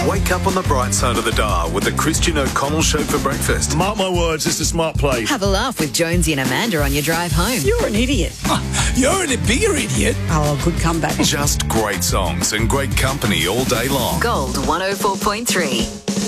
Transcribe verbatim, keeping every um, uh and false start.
Wake up on the bright side of the dial with the Christian O'Connell Show for breakfast. Mark my words, it's a smart play. Have a laugh with Jonesy and Amanda on your drive home. You're an idiot. You're a bigger idiot. Oh, good comeback. Just great songs and great company all day long. Gold one oh four point three.